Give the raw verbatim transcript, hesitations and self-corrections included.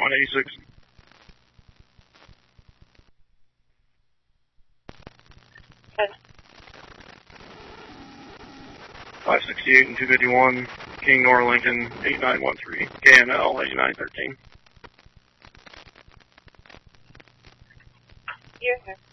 one eighty-six. Okay. five sixty-eight and two fifty-one, King Nor Lincoln, eight nine one three, K N L, eighty-nine thirteen. You're here.